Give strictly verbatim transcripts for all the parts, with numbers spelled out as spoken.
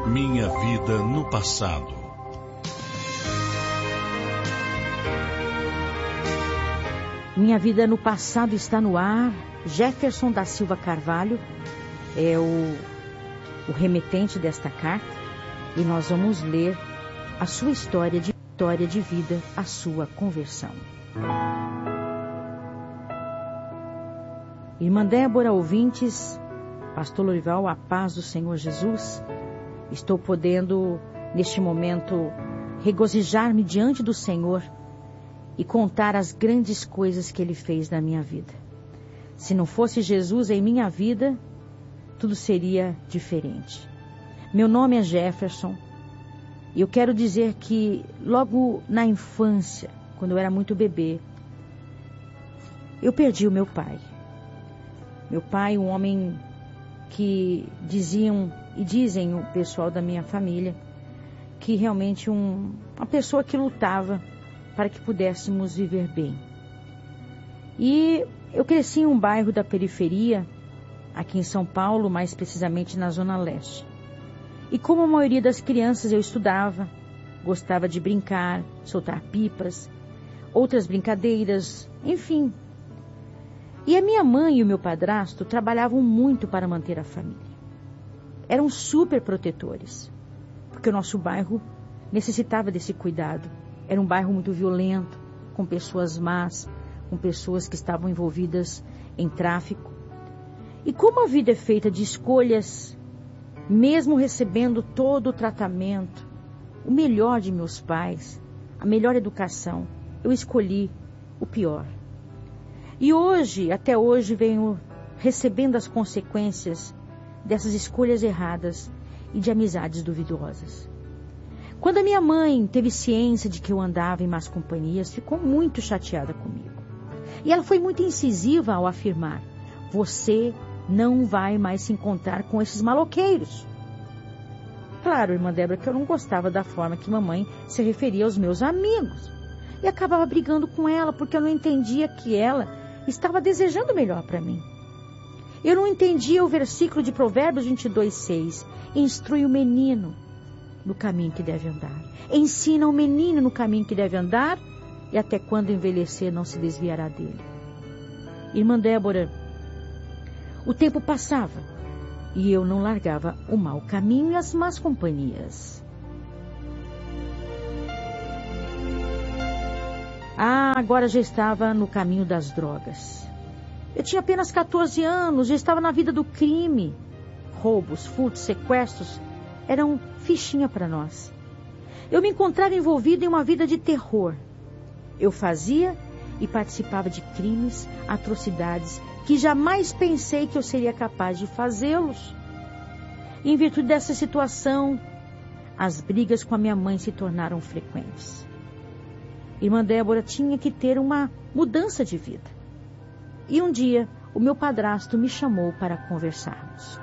Minha vida no passado. Minha vida no passado está no ar. Jefferson da Silva Carvalho é o, o remetente desta carta. E nós vamos ler a sua história de, história de vida, a sua conversão. Irmã Débora, ouvintes, Pastor Lorival, a paz do Senhor Jesus. Estou podendo, neste momento, regozijar-me diante do Senhor e contar as grandes coisas que Ele fez na minha vida. Se não fosse Jesus em minha vida, tudo seria diferente. Meu nome é Jefferson e eu quero dizer que logo na infância, quando eu era muito bebê, eu perdi o meu pai. Meu pai, um homem que diziam e dizem o pessoal da minha família, que realmente um, uma pessoa que lutava para que pudéssemos viver bem. E eu cresci em um bairro da periferia, aqui em São Paulo, mais precisamente na Zona Leste. E como a maioria das crianças eu estudava, gostava de brincar, soltar pipas, outras brincadeiras, enfim. E a minha mãe e o meu padrasto trabalhavam muito para manter a família. Eram super protetores, porque o nosso bairro necessitava desse cuidado. Era um bairro muito violento, com pessoas más, com pessoas que estavam envolvidas em tráfico. E como a vida é feita de escolhas, mesmo recebendo todo o tratamento, o melhor de meus pais, a melhor educação, eu escolhi o pior. E hoje, até hoje, venho recebendo as consequências dessas escolhas erradas e de amizades duvidosas. Quando a minha mãe teve ciência de que eu andava em más companhias, ficou muito chateada comigo. E ela foi muito incisiva ao afirmar: você não vai mais se encontrar com esses maloqueiros. Claro, irmã Débora, que eu não gostava da forma que mamãe se referia aos meus amigos. E acabava brigando com ela, porque eu não entendia que ela estava desejando o melhor para mim. Eu não entendia o versículo de Provérbios vinte e dois, seis. Instrui o menino no caminho que deve andar. Ensina o menino no caminho que deve andar, e até quando envelhecer não se desviará dele. Irmã Débora, o tempo passava e eu não largava o mau caminho e as más companhias. Ah, agora já estava no caminho das drogas. Eu tinha apenas quatorze anos, já estava na vida do crime. Roubos, furtos, sequestros eram fichinha para nós. Eu me encontrava envolvida em uma vida de terror. Eu fazia e participava de crimes, atrocidades, que jamais pensei que eu seria capaz de fazê-los. Em virtude dessa situação, as brigas com a minha mãe se tornaram frequentes. Irmã Débora tinha que ter uma mudança de vida. E um dia, o meu padrasto me chamou para conversarmos.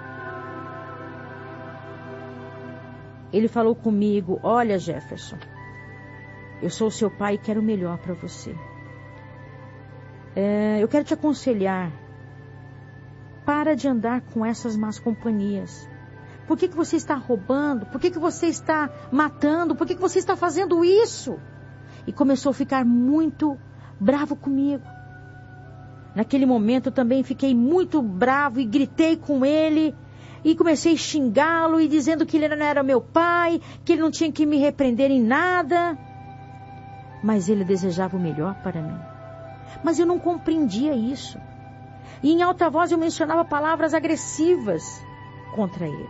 Ele falou comigo: olha, Jefferson, eu sou seu pai e quero o melhor para você. É, eu quero te aconselhar, para de andar com essas más companhias. Por que que você está roubando? Por que que você está matando? Por que que você está fazendo isso? E começou a ficar muito bravo comigo. Naquele momento eu também fiquei muito bravo e gritei com ele. E comecei a xingá-lo e dizendo que ele não era meu pai, que ele não tinha que me repreender em nada. Mas ele desejava o melhor para mim. Mas eu não compreendia isso. E em alta voz eu mencionava palavras agressivas contra ele.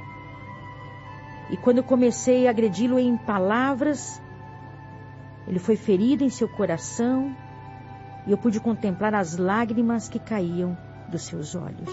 E quando eu comecei a agredi-lo em palavras, ele foi ferido em seu coração e eu pude contemplar as lágrimas que caíam dos seus olhos.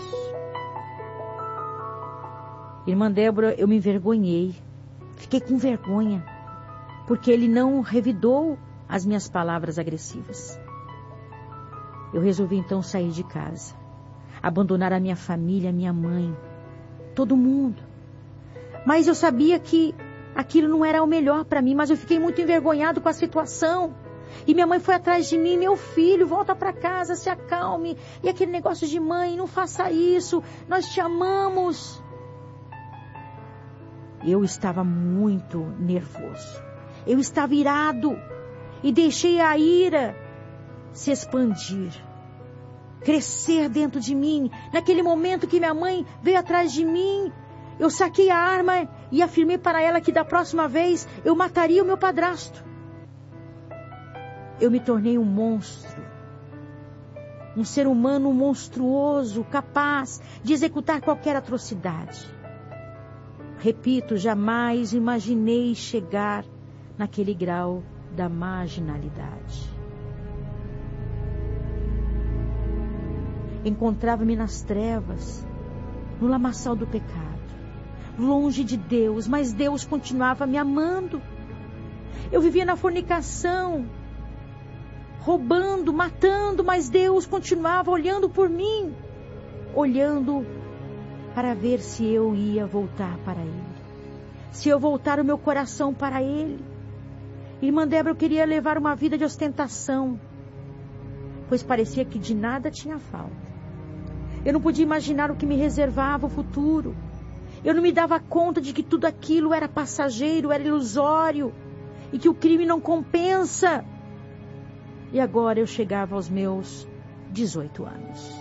Irmã Débora, eu me envergonhei, fiquei com vergonha, porque ele não revidou as minhas palavras agressivas. Eu resolvi então sair de casa, abandonar a minha família, a minha mãe, todo mundo. Mas eu sabia que aquilo não era o melhor para mim, mas eu fiquei muito envergonhado com a situação. E minha mãe foi atrás de mim: meu filho, volta para casa, se acalme. E aquele negócio de mãe, não faça isso, nós te amamos. Eu estava muito nervoso. Eu estava irado e deixei a ira se expandir, crescer dentro de mim. Naquele momento que minha mãe veio atrás de mim, eu saquei a arma e afirmei para ela que da próxima vez eu mataria o meu padrasto. Eu me tornei um monstro, um ser humano monstruoso, capaz de executar qualquer atrocidade. Repito, jamais imaginei chegar naquele grau da marginalidade. Encontrava-me nas trevas, no lamaçal do pecado, longe de Deus, mas Deus continuava me amando. Eu vivia na fornicação, roubando, matando, mas Deus continuava olhando por mim, olhando para ver se eu ia voltar para Ele, se eu voltar o meu coração para Ele. Irmã Débora, eu queria levar uma vida de ostentação, pois parecia que de nada tinha falta. Eu não podia imaginar o que me reservava o futuro. Eu não me dava conta de que tudo aquilo era passageiro, era ilusório, e que o crime não compensa. E agora eu chegava aos meus dezoito anos.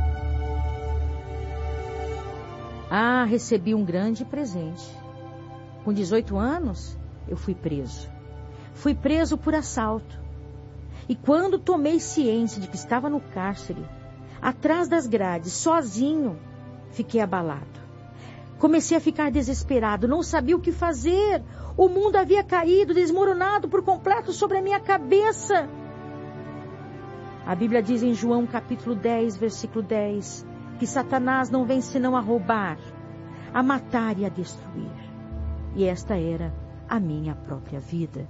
Ah, recebi um grande presente. Com dezoito anos, eu fui preso. Fui preso por assalto. E quando tomei ciência de que estava no cárcere, atrás das grades, sozinho, fiquei abalado. Comecei a ficar desesperado, não sabia o que fazer. O mundo havia caído, desmoronado por completo sobre a minha cabeça. A Bíblia diz em João capítulo dez, versículo dez, que Satanás não vem senão a roubar, a matar e a destruir. E esta era a minha própria vida.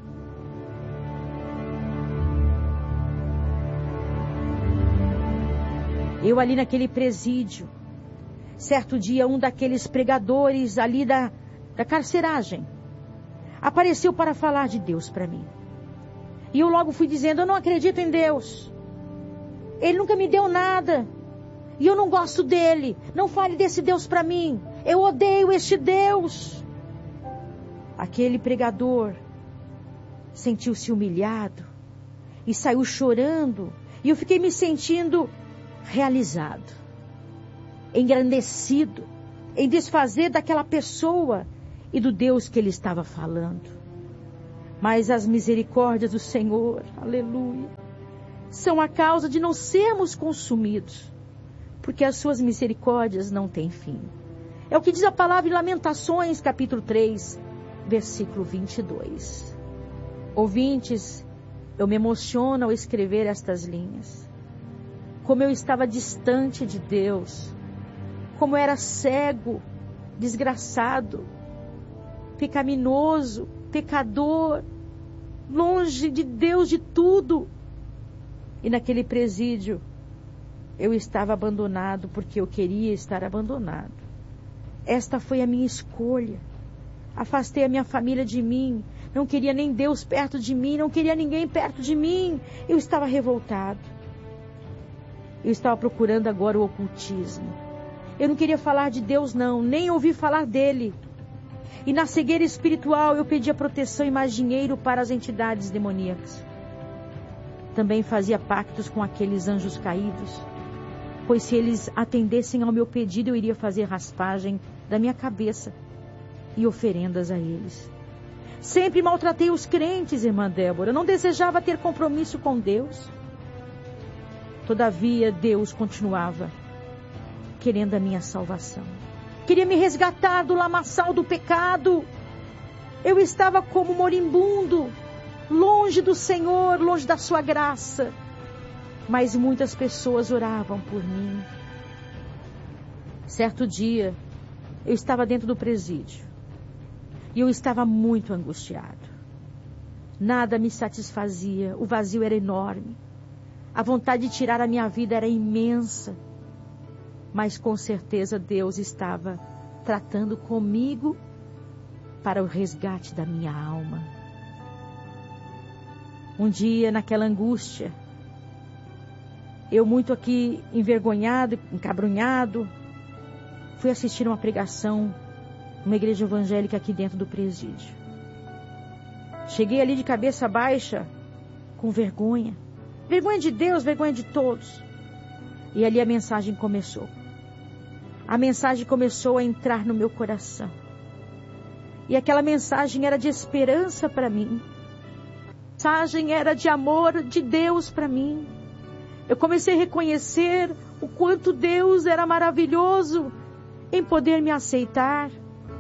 Eu ali naquele presídio, certo dia um daqueles pregadores ali da, da carceragem apareceu para falar de Deus para mim. E eu logo fui dizendo, eu não acredito em Deus. Ele nunca me deu nada. E eu não gosto dele. Não fale desse Deus para mim. Eu odeio este Deus. Aquele pregador sentiu-se humilhado e saiu chorando. E eu fiquei me sentindo realizado, engrandecido, em desfazer daquela pessoa e do Deus que ele estava falando. Mas as misericórdias do Senhor, aleluia, são a causa de não sermos consumidos, porque as suas misericórdias não têm fim. É o que diz a palavra em Lamentações, capítulo três, versículo vinte e dois. Ouvintes, eu me emociono ao escrever estas linhas. Como eu estava distante de Deus, como eu era cego, desgraçado, pecaminoso, pecador, longe de Deus de tudo. E naquele presídio, eu estava abandonado porque eu queria estar abandonado. Esta foi a minha escolha. Afastei a minha família de mim, não queria nem Deus perto de mim, não queria ninguém perto de mim. Eu estava revoltado. Eu estava procurando agora o ocultismo. Eu não queria falar de Deus não, nem ouvir falar dele. E na cegueira espiritual eu pedia proteção e mais dinheiro para as entidades demoníacas. Também fazia pactos com aqueles anjos caídos, pois se eles atendessem ao meu pedido eu iria fazer raspagem da minha cabeça e oferendas a eles. Sempre maltratei os crentes, irmã Débora. Eu não desejava ter compromisso com Deus. Todavia, Deus continuava querendo a minha salvação. Queria me resgatar do lamaçal do pecado. Eu estava como moribundo, longe do Senhor, longe da sua graça. Mas muitas pessoas oravam por mim. Certo dia, eu estava dentro do presídio. E eu estava muito angustiado. Nada me satisfazia, o vazio era enorme. A vontade de tirar a minha vida era imensa. Mas com certeza Deus estava tratando comigo para o resgate da minha alma. Um dia, naquela angústia, eu muito aqui envergonhado, encabrunhado, fui assistir uma pregação uma igreja evangélica aqui dentro do presídio. Cheguei ali de cabeça baixa, com vergonha. Vergonha de Deus, vergonha de todos. E ali a mensagem começou. A mensagem começou a entrar no meu coração. E aquela mensagem era de esperança para mim. A mensagem era de amor de Deus para mim. Eu comecei a reconhecer o quanto Deus era maravilhoso em poder me aceitar.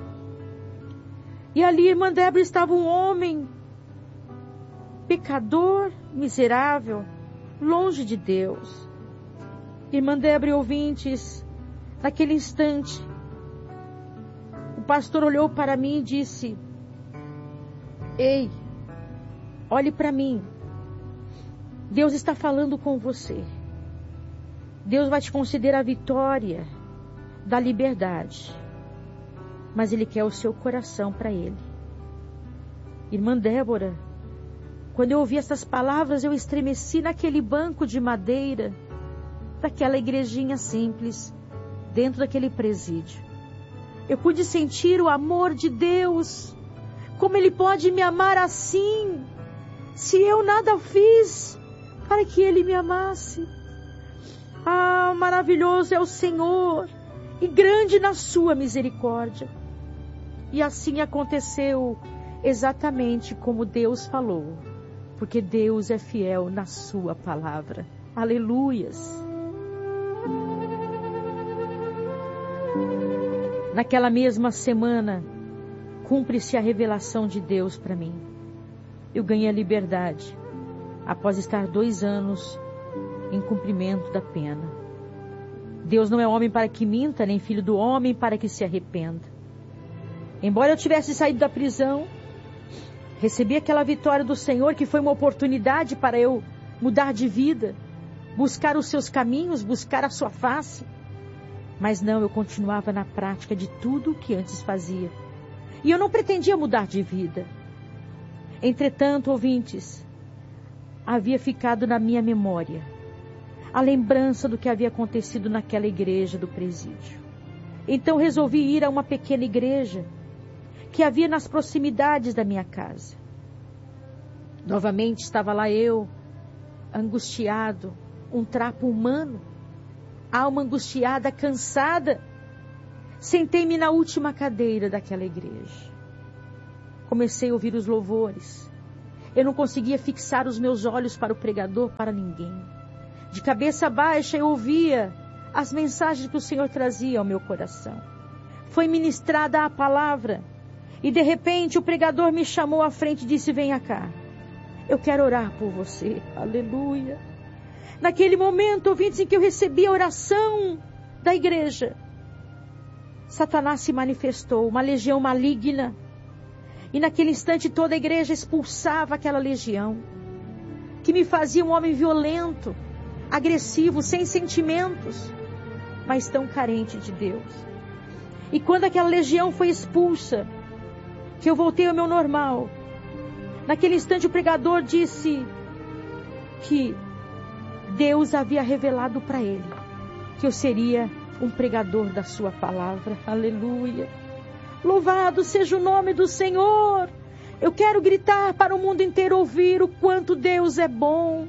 E ali, irmã Débora, estava um homem pecador, miserável, longe de Deus. Irmã Débora e ouvintes, naquele instante, o pastor olhou para mim e disse: ei, olhe para mim. Deus está falando com você. Deus vai te conceder a vitória da liberdade. Mas Ele quer o seu coração para Ele. Irmã Débora, quando eu ouvi essas palavras, eu estremeci naquele banco de madeira, daquela igrejinha simples, dentro daquele presídio. Eu pude sentir o amor de Deus. Como Ele pode me amar assim, se eu nada fiz para que Ele me amasse? Ah, maravilhoso é o Senhor, e grande na sua misericórdia. E assim aconteceu exatamente como Deus falou, porque Deus é fiel na sua palavra. Aleluias! Naquela mesma semana, cumpre-se a revelação de Deus para mim. Eu ganhei a liberdade, após estar dois anos em cumprimento da pena. Deus não é homem para que minta, nem filho do homem para que se arrependa. Embora eu tivesse saído da prisão, recebi aquela vitória do Senhor, que foi uma oportunidade para eu mudar de vida, buscar os seus caminhos, buscar a sua face. Mas não, eu continuava na prática de tudo o que antes fazia. E eu não pretendia mudar de vida. Entretanto, ouvintes, havia ficado na minha memória a lembrança do que havia acontecido naquela igreja do presídio. Então resolvi ir a uma pequena igreja que havia nas proximidades da minha casa. Novamente estava lá eu, angustiado, um trapo humano, alma angustiada, cansada. Sentei-me na última cadeira daquela igreja. Comecei a ouvir os louvores. Eu não conseguia fixar os meus olhos para o pregador, para ninguém. De cabeça baixa eu ouvia as mensagens que o Senhor trazia ao meu coração. Foi ministrada a palavra. E de repente o pregador me chamou à frente e disse: venha cá, eu quero orar por você. Aleluia. Naquele momento, ouvintes, em que eu recebi a oração da igreja, Satanás se manifestou, uma legião maligna. E naquele instante toda a igreja expulsava aquela legião, que me fazia um homem violento, agressivo, sem sentimentos, mas tão carente de Deus. E quando aquela legião foi expulsa, que eu voltei ao meu normal, naquele instante o pregador disse que Deus havia revelado para ele que eu seria um pregador da sua palavra. Aleluia! Louvado seja o nome do Senhor! Eu quero gritar para o mundo inteiro ouvir o quanto Deus é bom.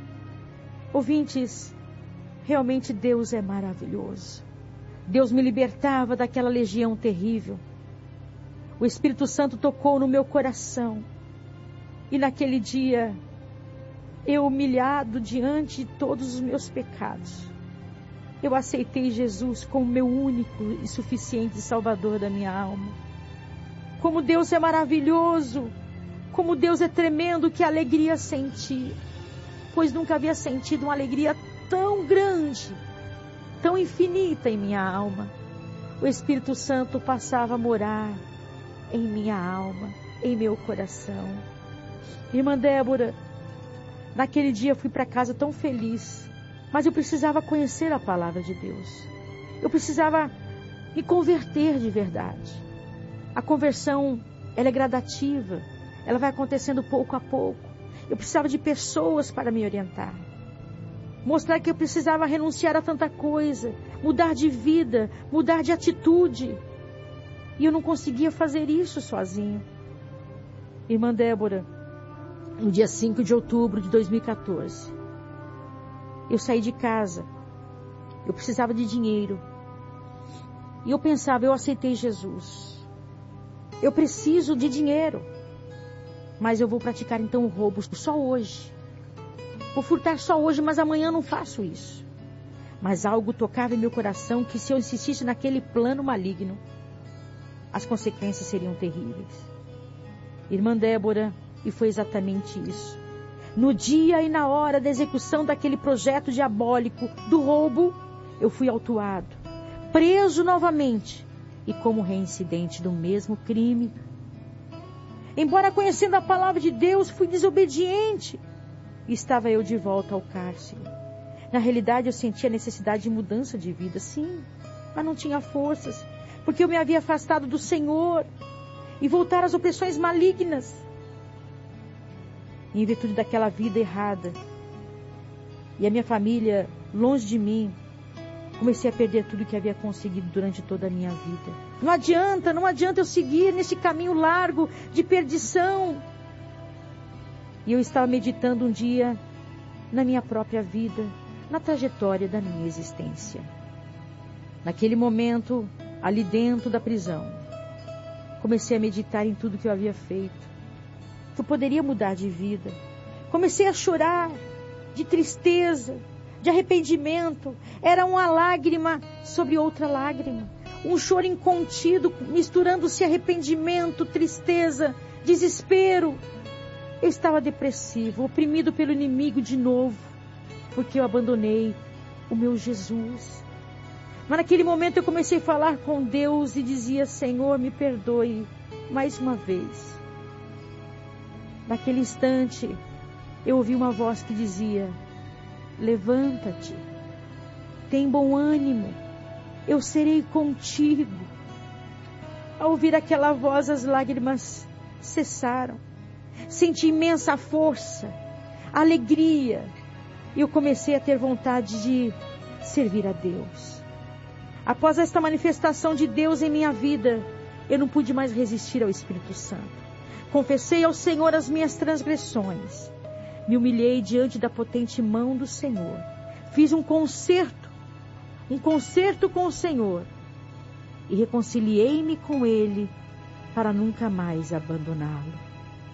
Ouvintes, realmente Deus é maravilhoso. Deus me libertava daquela legião terrível. O Espírito Santo tocou no meu coração. E naquele dia, eu humilhado diante de todos os meus pecados, eu aceitei Jesus como meu único e suficiente Salvador da minha alma. Como Deus é maravilhoso, como Deus é tremendo, que alegria senti, pois nunca havia sentido uma alegria tão grande, tão infinita em minha alma. O Espírito Santo passava a morar em minha alma, em meu coração. Irmã Débora, naquele dia eu fui para casa tão feliz, mas eu precisava conhecer a palavra de Deus. Eu precisava me converter de verdade. A conversão, ela é gradativa, ela vai acontecendo pouco a pouco. Eu precisava de pessoas para me orientar, mostrar que eu precisava renunciar a tanta coisa, mudar de vida, mudar de atitude. E eu não conseguia fazer isso sozinho. Irmã Débora, no dia cinco de outubro de dois mil e quatorze, eu saí de casa. Eu precisava de dinheiro. E eu pensava, eu aceitei Jesus. Eu preciso de dinheiro. Mas eu vou praticar então o roubo só hoje. Vou furtar só hoje, mas amanhã eu não faço isso. Mas algo tocava em meu coração que se eu insistisse naquele plano maligno, as consequências seriam terríveis. Irmã Débora, e foi exatamente isso. No dia e na hora da execução daquele projeto diabólico do roubo, eu fui autuado, preso novamente e como reincidente do mesmo crime. Embora conhecendo a palavra de Deus, fui desobediente. E estava eu de volta ao cárcere. Na realidade, eu sentia a necessidade de mudança de vida, sim, mas não tinha forças, porque eu me havia afastado do Senhor e voltar às opressões malignas. Em virtude daquela vida errada e a minha família longe de mim, comecei a perder tudo que havia conseguido durante toda a minha vida. Não adianta, não adianta eu seguir nesse caminho largo de perdição. E eu estava meditando um dia na minha própria vida, na trajetória da minha existência. Naquele momento, ali dentro da prisão, comecei a meditar em tudo que eu havia feito, que eu poderia mudar de vida. Comecei a chorar de tristeza, de arrependimento. Era uma lágrima sobre outra lágrima. Um choro incontido, misturando-se arrependimento, tristeza, desespero. Eu estava depressivo, oprimido pelo inimigo de novo, porque eu abandonei o meu Jesus. Mas naquele momento eu comecei a falar com Deus e dizia, Senhor, me perdoe mais uma vez. Naquele instante, eu ouvi uma voz que dizia, levanta-te, tem bom ânimo, eu serei contigo. Ao ouvir aquela voz, as lágrimas cessaram. Senti imensa força, alegria, e eu comecei a ter vontade de servir a Deus. Após esta manifestação de Deus em minha vida, eu não pude mais resistir ao Espírito Santo. Confessei ao Senhor as minhas transgressões. Me humilhei diante da potente mão do Senhor. Fiz um concerto, um concerto com o Senhor. E reconciliei-me com Ele para nunca mais abandoná-lo.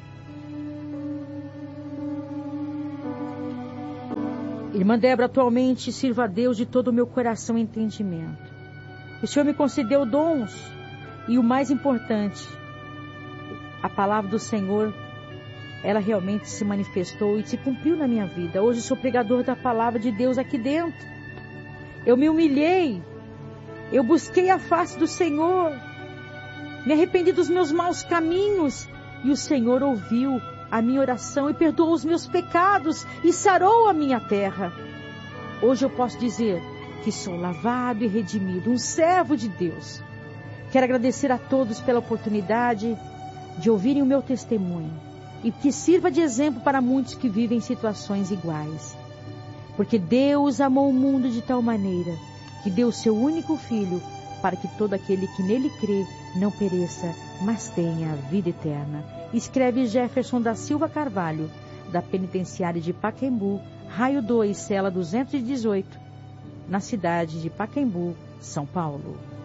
Irmã Débora, atualmente sirvo a Deus de todo o meu coração e entendimento. O Senhor me concedeu dons e o mais importante, a palavra do Senhor, ela realmente se manifestou e se cumpriu na minha vida. Hoje sou pregador da palavra de Deus aqui dentro. Eu me humilhei, eu busquei a face do Senhor, me arrependi dos meus maus caminhos e o Senhor ouviu a minha oração e perdoou os meus pecados e sarou a minha terra. Hoje eu posso dizer que sou lavado e redimido, um servo de Deus. Quero agradecer a todos pela oportunidade de ouvirem o meu testemunho e que sirva de exemplo para muitos que vivem situações iguais. Porque Deus amou o mundo de tal maneira que deu o seu único Filho para que todo aquele que nele crê não pereça, mas tenha a vida eterna. Escreve Jefferson da Silva Carvalho, da penitenciária de Pacaembu, raio dois, cela duzentos e dezoito, na cidade de Pacaembu, São Paulo.